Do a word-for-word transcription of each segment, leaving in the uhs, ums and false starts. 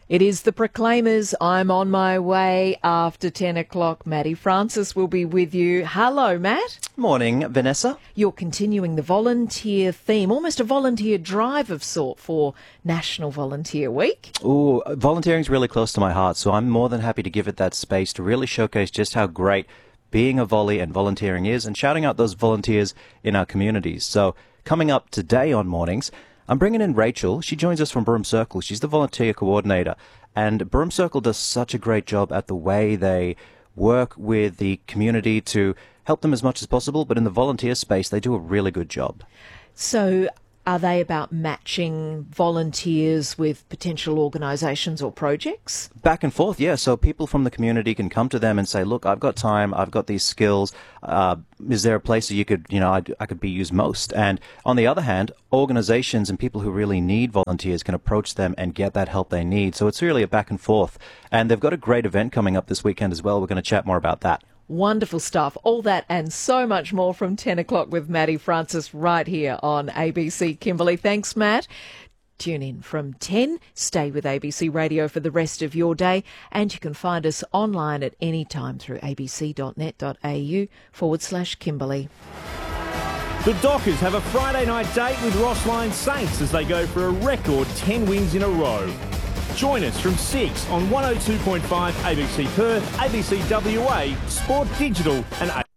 It is the Proclaimers. I'm on my way after ten o'clock. Matty Francis will be with you. Hello, Matt. Morning, Vanessa. You're continuing the volunteer theme, almost a volunteer drive of sort for National Volunteer Week. Ooh, volunteering's really close to my heart, so I'm more than happy to give it that space to really showcase just how great being a volley and volunteering is and shouting out those volunteers in our communities. So coming up today on Mornings, I'm bringing in Rachel. She joins us from Broome Circle. She's the volunteer coordinator. And Broome Circle does such a great job at the way they work with the community to help them as much as possible. But in the volunteer space, they do a really good job. So are they about matching volunteers with potential organisations or projects? Back and forth, yeah. So people from the community can come to them and say, look, I've got time, I've got these skills. Uh, is there a place that you could, you know, I, I could be used most? And on the other hand, organisations and people who really need volunteers can approach them and get that help they need. So it's really a back and forth. And they've got a great event coming up this weekend as well. We're going to chat more about that. Wonderful stuff. All that and so much more from ten o'clock with Matty Francis right here on A B C Kimberley. Thanks, Matt. Tune in from ten. Stay with A B C Radio for the rest of your day. And you can find us online at any time through abc.net.au forward slash Kimberley. The Dockers have a Friday night date with Rossline Saints as they go for a record ten wins in a row. Join us from six on one oh two point five A B C Perth, A B C W A, Sport Digital and A-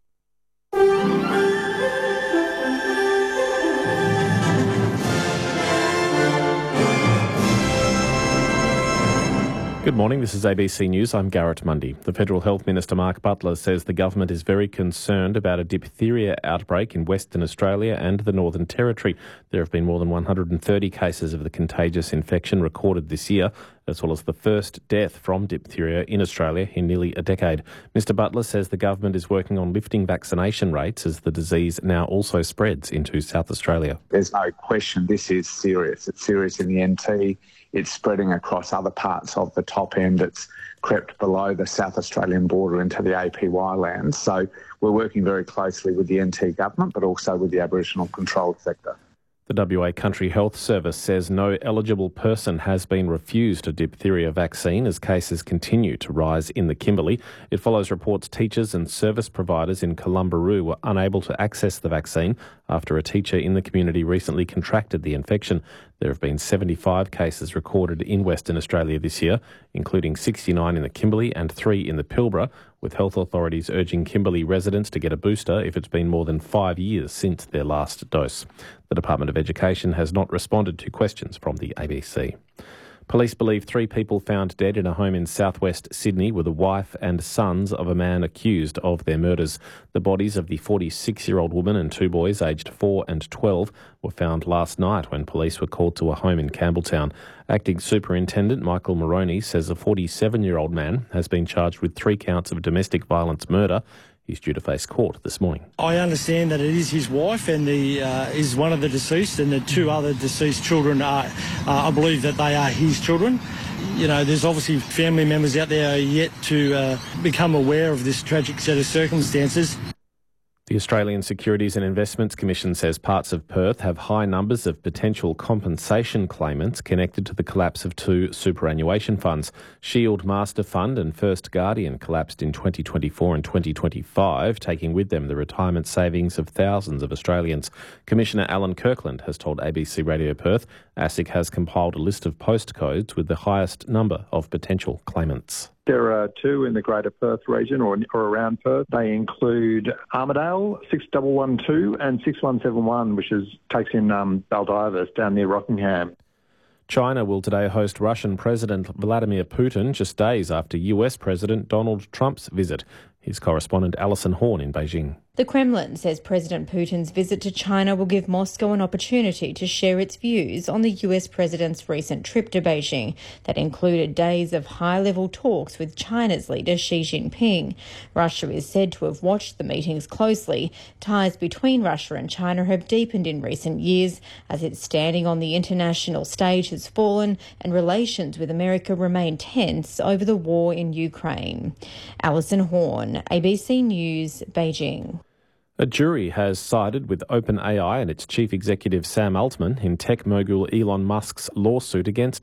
Good morning, this is A B C News. I'm Garrett Mundy. The Federal Health Minister Mark Butler says the government is very concerned about a diphtheria outbreak in Western Australia and the Northern Territory. There have been more than one hundred thirty cases of the contagious infection recorded this year, as well as the first death from diphtheria in Australia in nearly a decade. Mister Butler says the government is working on lifting vaccination rates as the disease now also spreads into South Australia. There's no question this is serious. It's serious in the N T. It's spreading across other parts of the top end. It's crept below the South Australian border into the A P Y lands. So we're working very closely with the N T government, but also with the Aboriginal controlled sector. The W A Country Health Service says no eligible person has been refused a diphtheria vaccine as cases continue to rise in the Kimberley. It follows reports teachers and service providers in Columbaroo were unable to access the vaccine after a teacher in the community recently contracted the infection. There have been seventy-five cases recorded in Western Australia this year, including sixty-nine in the Kimberley and three in the Pilbara, with health authorities urging Kimberley residents to get a booster if it's been more than five years since their last dose. The Department of Education has not responded to questions from the A B C. Police believe three people found dead in a home in southwest Sydney were the wife and sons of a man accused of their murders. The bodies of the forty-six-year-old woman and two boys aged four and twelve were found last night when police were called to a home in Campbelltown. Acting Superintendent Michael Moroney says a forty-seven-year-old man has been charged with three counts of domestic violence murder. He's due to face court this morning. I understand that it is his wife and the uh, is one of the deceased, and the two other deceased children are, uh, I believe that they are his children. You know, there's obviously family members out there yet to uh, become aware of this tragic set of circumstances. The Australian Securities and Investments Commission says parts of Perth have high numbers of potential compensation claimants connected to the collapse of two superannuation funds. Shield Master Fund and First Guardian collapsed in twenty twenty-four and twenty twenty-five, taking with them the retirement savings of thousands of Australians. Commissioner Alan Kirkland has told A B C Radio Perth ASIC has compiled a list of postcodes with the highest number of potential claimants. There are two in the Greater Perth region or, or around Perth. They include Armidale, six one one two and six one seven one, which is takes in um, Baldivis down near Rockingham. China will today host Russian President Vladimir Putin just days after U S President Donald Trump's visit. Here's correspondent Alison Horn in Beijing. The Kremlin says President Putin's visit to China will give Moscow an opportunity to share its views on the U S president's recent trip to Beijing that included days of high-level talks with China's leader Xi Jinping. Russia is said to have watched the meetings closely. Ties between Russia and China have deepened in recent years as its standing on the international stage has fallen and relations with America remain tense over the war in Ukraine. Alison Horn, A B C News, Beijing. A jury has sided with OpenAI and its chief executive Sam Altman in tech mogul Elon Musk's lawsuit against them.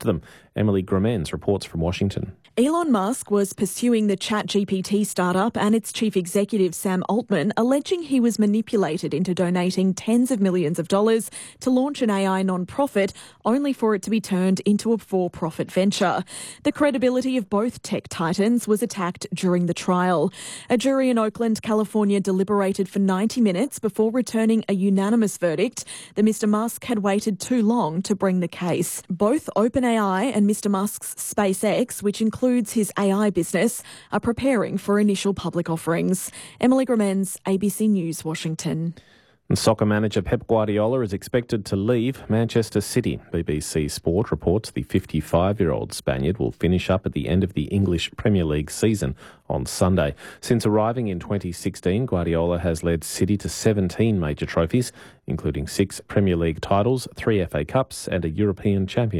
Emily Gremens reports from Washington. Elon Musk was pursuing the ChatGPT startup and its chief executive Sam Altman, alleging he was manipulated into donating tens of millions of dollars to launch an A I non-profit, only for it to be turned into a for-profit venture. The credibility of both tech titans was attacked during the trial. A jury in Oakland, California deliberated for ninety minutes before returning a unanimous verdict that Mister Musk had waited too long to bring the case. Both OpenAI and Mister Musk's SpaceX, which includes his A I business, are preparing for initial public offerings. Emily Gremens, A B C News, Washington. And soccer manager Pep Guardiola is expected to leave Manchester City. B B C Sport reports the fifty-five-year-old Spaniard will finish up at the end of the English Premier League season on Sunday. Since arriving in twenty sixteen, Guardiola has led City to seventeen major trophies, including six Premier League titles, three F A Cups and a European Championship.